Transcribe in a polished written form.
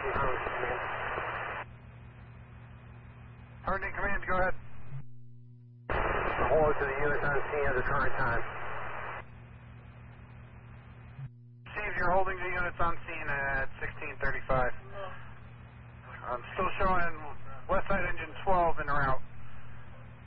Hardening command, go ahead. Hold to the units on scene at the current time. Steve, you're holding the units on scene at 1635. I'm still showing west side engine 12 en route.